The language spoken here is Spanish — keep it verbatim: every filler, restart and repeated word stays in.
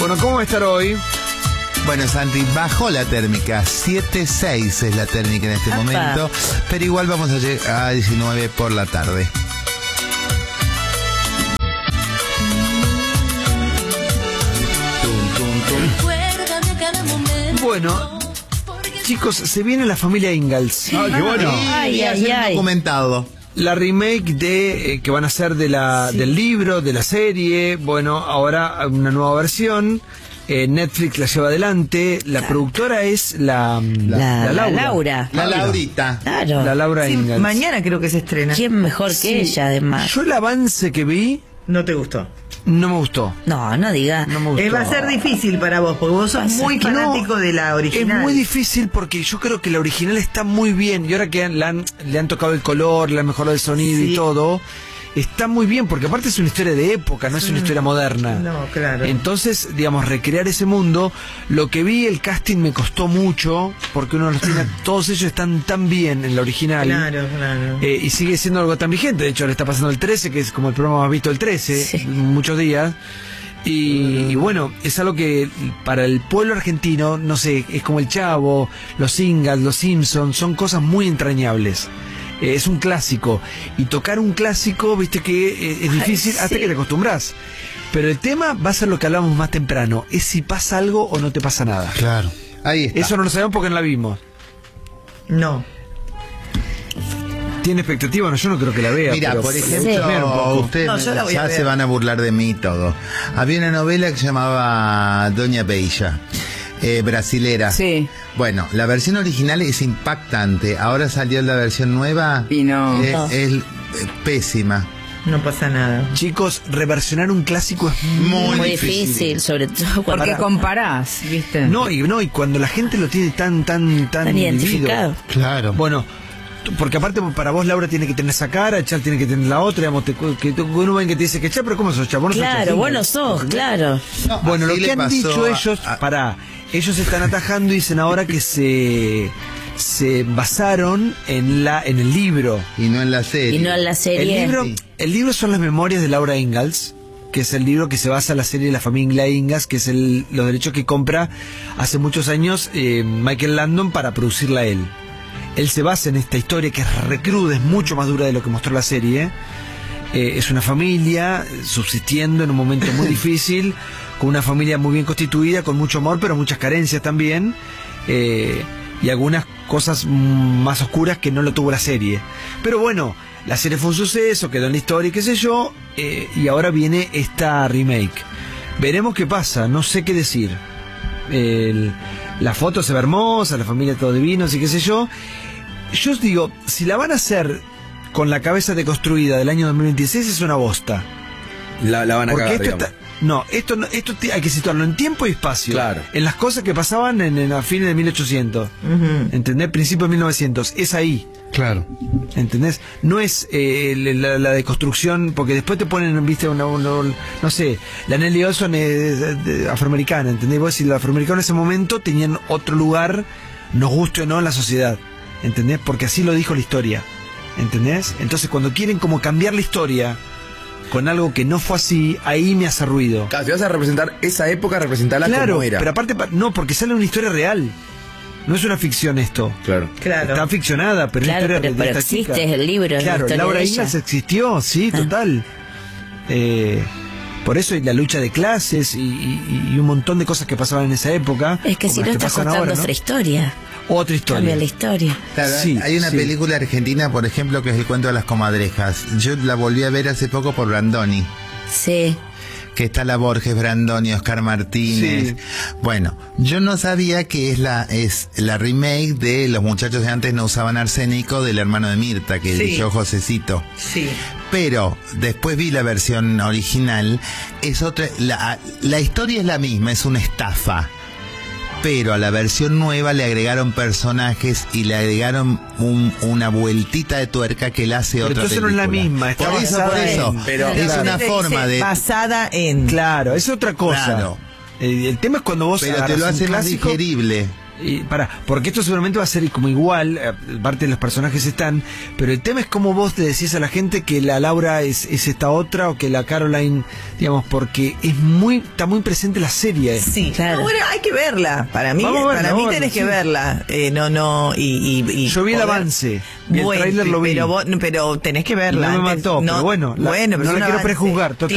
Bueno, ¿cómo va a estar hoy? Bueno, Santi, bajó la térmica, siete seis es la térmica en este Apa. momento, pero igual vamos a llegar a diecinueve por la tarde. Bueno, chicos, se viene la familia Ingalls. Ah, qué bueno. Ay, Y ay, ayer ay. documentado. La remake de eh, que van a hacer de la, Sí. del libro, de la serie. Bueno, ahora una nueva versión. Eh, Netflix la lleva adelante. La productora es la, La, la Laura. Laura. La Laurita. Claro. La Laura Sí, Ingalls. mañana creo que se estrena. ¿Quién mejor Sí. que ella, además? Yo el avance que vi ¿No te gustó? no me gustó. No, no diga. No me gustó. Eh, va a ser difícil para vos, porque vos sos muy Que no, fanático de la original. Es muy difícil porque yo creo que la original está muy bien. Y ahora que han- le, han, le han tocado el color, le han mejorado el sonido Sí. y todo, está muy bien porque aparte es una historia de época, no es una historia moderna. No, claro. Entonces, digamos, recrear ese mundo. Lo que vi, el casting me costó mucho porque uno los tiene, todos ellos están tan bien en la original. Claro, claro. Eh, y sigue siendo algo tan vigente. De hecho, le está pasando el trece, que es como el programa más visto el trece, Sí. muchos días. Y, y bueno, es algo que para el pueblo argentino, no sé, es como el Chavo, los Ingalls, los Simpsons, son cosas muy entrañables. Eh, es un clásico. Y tocar un clásico, viste que eh, es difícil hasta sí. que te acostumbras. Pero el tema va a ser lo que hablamos más temprano. Es si pasa algo o no te pasa nada. Claro. Ahí está. Eso no lo sabemos porque no la vimos. No. ¿Tiene expectativa? No, yo no creo que la vea. Mira, pero por Sí. ejemplo, Chusmear un poco. ustedes No, yo la voy a ya ver. se van a burlar de mí y todo. Había una novela que se llamaba Doña Beija, eh, brasilera. Sí. Bueno, la versión original es impactante. Ahora salió la versión nueva. Y no. Es, No. es, eh, pésima. No pasa nada. Chicos, reversionar un clásico es muy, Muy difícil. difícil, sobre todo cuando Porque comparás, ¿viste? No, y no, y cuando la gente lo tiene tan, tan, tan están vivido. identificados. Claro. Bueno, tú- porque aparte para vos Laura tiene que tener esa cara, Chal tiene que tener la otra, digamos, te, que tú- uno ven que te dice que Chal, pero ¿cómo sos Chal? Vos no sos Claro, Chal, vos no ¿sí? sos, claro. No, Bueno, lo así que le han pasó dicho a- ellos, a- pará, ellos están atajando y dicen ahora que se se basaron en la en el libro. y no en la serie. Y no en la El serie. libro, Sí. el libro son las memorias de Laura Ingalls, que es el libro que se basa en la serie de la familia Ingalls, que es el, los derechos que compra hace muchos años eh, Michael Landon para producirla él. Él se basa en esta historia que es recruda, es mucho más dura de lo que mostró la serie. Eh, es una familia subsistiendo en un momento muy difícil, con una familia muy bien constituida, con mucho amor, pero muchas carencias también. Eh, y algunas cosas mm, más oscuras que no lo tuvo la serie. Pero bueno, la serie fue un suceso, quedó en la historia y qué sé yo, eh, y ahora viene esta remake. Veremos qué pasa, no sé qué decir. El- la foto se ve hermosa, la familia todo divino, así qué sé yo. Yo os digo, si la van a hacer con la cabeza deconstruida del año dos mil veintiséis es una bosta. La, la van a Porque cagar, esto digamos. está... No, esto, no- esto ti- hay que situarlo en tiempo y espacio. Claro. En las cosas que pasaban en, en a fines de mil ochocientos. Ujú. ¿Entendés? Principios de mil novecientos. Es ahí. Claro. ¿Entendés? No es eh, la, la deconstrucción, porque después te ponen, viste, una, una- no sé, la Nelly Olson es de- de- afroamericana, ¿entendés? Vos si los afroamericanos en ese momento tenían otro lugar, nos guste o no, en la sociedad, ¿entendés? Porque así lo dijo la historia, ¿entendés? Entonces cuando quieren como cambiar la historia con algo que no fue así, ahí me hace ruido. Claro, si vas a representar esa época, representarla Claro, como era. pero aparte, pa- no, porque sale una historia real. No es una ficción esto. Claro. Claro. Está ficcionada, pero Claro, es una historia pero- de pero esta existe chica. el libro, es la Claro, historia Laura de ella. Ingalls existió, sí, total. Eh, por eso y la lucha de clases y, y- y un montón de cosas que pasaban en esa época. Es que como si las no estás pasan contando ahora, ¿no? otra historia. Otra historia. Cambia la historia. Claro, Sí, hay una sí. película argentina, por ejemplo, que es El cuento de las comadrejas. Yo la volví a ver hace poco por Brandoni. Sí. Que está la Borges, Brandoni, Oscar Martínez. Sí. Bueno, yo no sabía que es la es la remake de Los muchachos de antes no usaban arsénico, del hermano de Mirta, que Sí. dirigió Josecito. Sí. Pero después vi la versión original, es otra, la, la historia es la misma, es una estafa. Pero a la versión nueva le agregaron personajes y le agregaron un- una vueltita de tuerca que la hace Pero otra entonces no es la película. misma, está por eso, por basada eso. en- Pero- es Claro. una Dice forma de... basada en. Claro, es otra cosa. Claro. Eh, el tema es cuando vos Pero te agarras lo un hace más clásico- digerible. Y para, porque esto seguramente va a ser como igual, eh, parte de los personajes están, pero el tema es cómo vos le decís a la gente que la Laura es, es esta otra o que la Caroline, digamos, porque es muy, está muy presente la serie. Sí, Claro. No, bueno, hay que verla. Para mí, Vamos a verla, para mí vamos a tenés verla, que sí. verla. Eh, no, no, y, y, y Yo vi el poder- avance, vi el Bueno, tráiler, lo vi. Pero, vos- pero tenés que verla. No me antes. mató, pero bueno, la- bueno, pero no es la un quiero avance. prejuzgar, total.